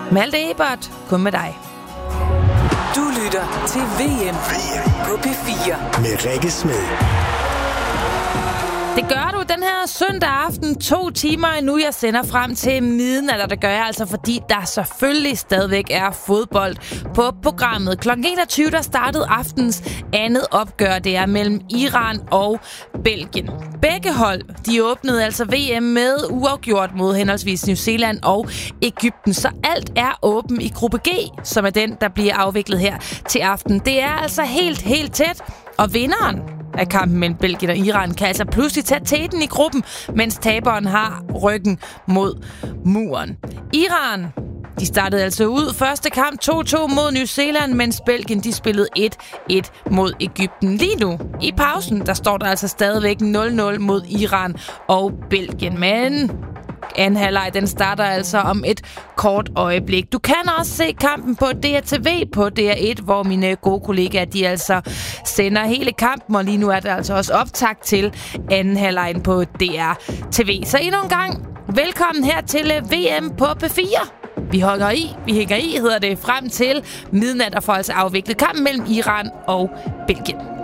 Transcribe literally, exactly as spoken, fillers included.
Malte Ebert, kun med dig. Du lytter til V M på P fire med Rikke Smed. Det gør du den her søndag aften, to timer endnu. Jeg sender frem til midnat, og det gør jeg altså, fordi der selvfølgelig stadigvæk er fodbold på programmet. klokken enogtyve der startede aftens andet opgør. Det er mellem Iran og Belgien. Begge hold, de åbnede altså V M med uafgjort mod henholdsvis New Zealand og Egypten. Så alt er åben i gruppe G, som er den, der bliver afviklet her til aften. Det er altså helt, helt tæt, og vinderen af kampen mellem Belgien og Iran kan altså pludselig tage teten i gruppen, mens taberen har ryggen mod muren. Iran, de startede altså ud første kamp to to mod New Zealand, mens Belgien de spillede et et mod Egypten. Lige nu, i pausen, der står der altså stadigvæk nul nul mod Iran og Belgien. Men anden halvleg, den starter altså om et kort øjeblik. Du kan også se kampen på D R T V på D R et, hvor mine gode kollegaer, de altså sender hele kampen, og lige nu er der altså også optakt til anden halvleg på D R T V. Så endnu en gang, velkommen her til V M på P fire. Vi hugger i, vi hænger i, hedder det, frem til midnat og får altså afviklet kampen mellem Iran og Belgien.